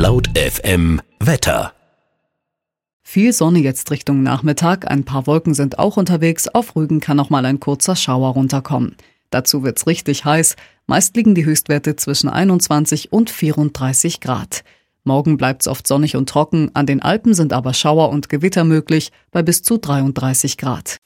Laut FM Wetter. Viel Sonne jetzt Richtung Nachmittag, ein paar Wolken sind auch unterwegs, auf Rügen kann noch mal ein kurzer Schauer runterkommen. Dazu wird's richtig heiß, meist liegen die Höchstwerte zwischen 21 und 34 Grad. Morgen bleibt's oft sonnig und trocken, an den Alpen sind aber Schauer und Gewitter möglich bei bis zu 33 Grad.